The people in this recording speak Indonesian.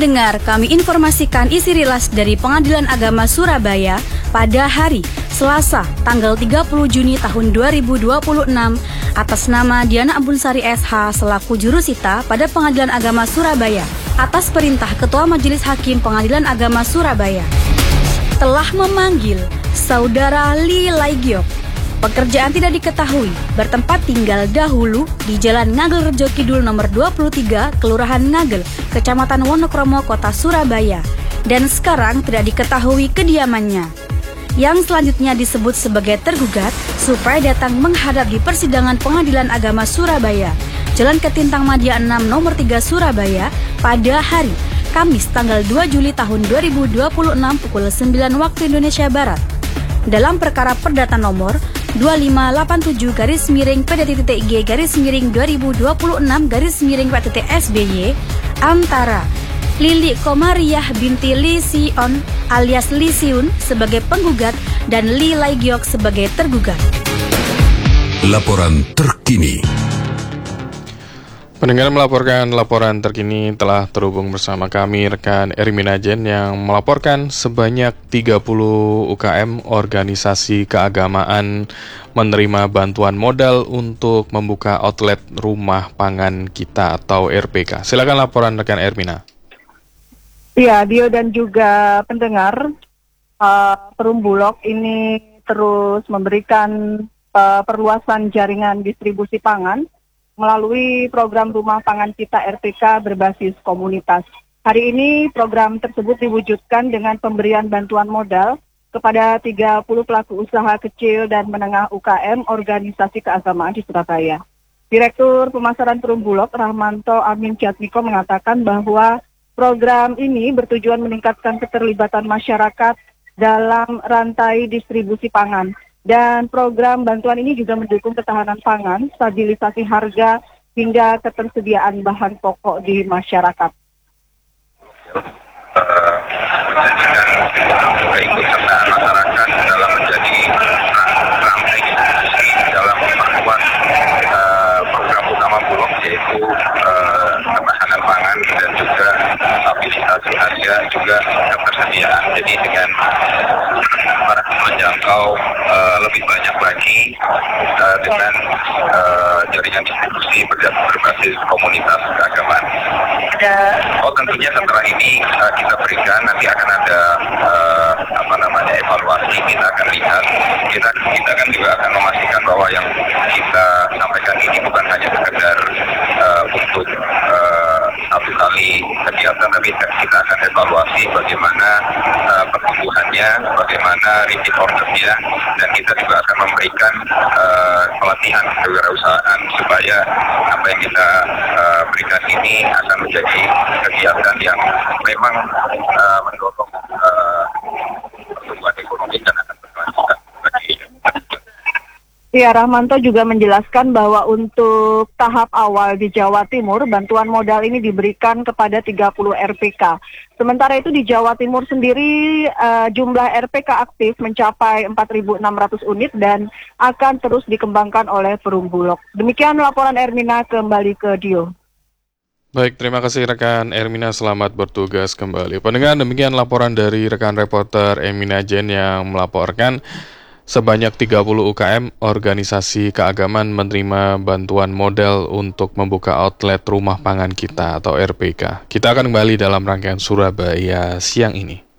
pendengar, kami informasikan isi rilas dari Pengadilan Agama Surabaya pada hari Selasa, tanggal 30 Juni tahun 2026 atas nama Diana Ambunsari SH selaku jurusita pada Pengadilan Agama Surabaya atas perintah Ketua Majelis Hakim Pengadilan Agama Surabaya telah memanggil Saudara Lee Laigyok. Pekerjaan tidak diketahui, bertempat tinggal dahulu di Jalan Ngagel Rejo Kidul nomor 23, Kelurahan Ngagel, Kecamatan Wonokromo, Kota Surabaya, dan sekarang tidak diketahui kediamannya. Yang selanjutnya disebut sebagai tergugat supaya datang menghadap di persidangan Pengadilan Agama Surabaya, Jalan Ketintang Madya 6 nomor 3 Surabaya pada hari Kamis tanggal 2 Juli tahun 2026 pukul 9 waktu Indonesia Barat. Dalam perkara perdata nomor 2587-G-2026-PTTSBY antara Lili Komariah binti Lee Sion alias Lee Siun sebagai penggugat dan Lee Laigyok sebagai tergugat. Laporan terkini. Pendengar melaporkan laporan terkini telah terhubung bersama kami rekan Ermina Jen yang melaporkan sebanyak 30 UKM organisasi keagamaan menerima bantuan modal untuk membuka outlet rumah pangan kita atau RPK. Silakan laporan rekan Ermina. Ya, Dio dan juga pendengar, Perum Bulog ini terus memberikan perluasan jaringan distribusi pangan melalui program Rumah Pangan Kita RPK berbasis komunitas. Hari ini program tersebut diwujudkan dengan pemberian bantuan modal kepada 30 pelaku usaha kecil dan menengah UKM organisasi keagamaan di Surabaya. Direktur Pemasaran Perum Bulog Rahmanto Amin Jatmiko mengatakan bahwa program ini bertujuan meningkatkan keterlibatan masyarakat dalam rantai distribusi pangan. Dan program bantuan ini juga mendukung ketahanan pangan, stabilisasi harga, hingga ketersediaan bahan pokok di masyarakat. Keikutsertaan masyarakat dalam menjadi rantai distribusi dalam memperkuat program utama Bulog, yaitu ketahanan pangan dan juga stabilisasi harga, juga ketersediaan. Jadi dengan menjangkau lebih banyak lagi dengan jaringan distribusi berbasis komunitas keagamaan. Tentunya setelah ini kita berikan, nanti akan ada evaluasi, kita akan lihat, kita kan juga akan memastikan bahwa yang kita sampaikan ini bukan hanya sekedar untuk satu kali kegiatan, tapi kita akan evaluasi bagaimana pertumbuhannya, bagaimana repeat ordernya, dan kita juga akan memberikan pelatihan kewirausahaan supaya apa yang kita berikan ini akan menjadi kegiatan yang memang mendorong pertumbuhan ekonomi dan akan berkelanjutan bagi. Ya, Rahmanto juga menjelaskan bahwa untuk tahap awal di Jawa Timur, bantuan modal ini diberikan kepada 30 RPK. Sementara itu di Jawa Timur sendiri jumlah RPK aktif mencapai 4.600 unit dan akan terus dikembangkan oleh Perum Bulog. Demikian laporan Ermina, kembali ke Dio. Baik, terima kasih rekan Ermina, selamat bertugas kembali. Pendengar, demikian laporan dari rekan reporter Ermina Jen yang melaporkan sebanyak 30 UKM organisasi keagamaan menerima bantuan modal untuk membuka outlet rumah pangan kita atau RPK. Kita akan kembali dalam rangkaian Surabaya siang ini.